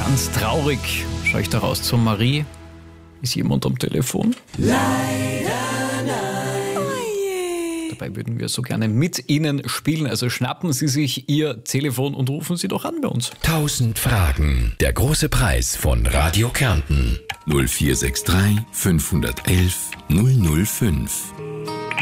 Ganz traurig. Schau ich da raus zur Marie? Ist jemand am Telefon? Leider nein. Oh je. Dabei würden wir so gerne mit Ihnen spielen. Also schnappen Sie sich Ihr Telefon und rufen Sie doch an bei uns. 1000 Fragen. Der große Preis von Radio Kärnten. 0463 511 005.